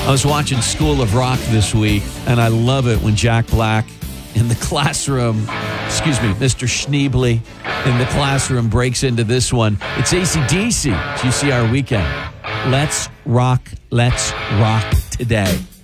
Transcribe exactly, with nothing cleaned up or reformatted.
I was watching School of Rock this week, and I love it when Jack Black in the classroom, excuse me, Mister Schneebly in the classroom breaks into this one. It's A C D C, G C R Weekend. Let's rock, let's rock today.